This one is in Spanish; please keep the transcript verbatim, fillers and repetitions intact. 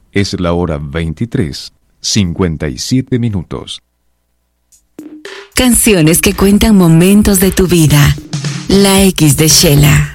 Es la hora veintitrés, cincuenta y siete minutos. Canciones que cuentan momentos de tu vida. La X de Shela.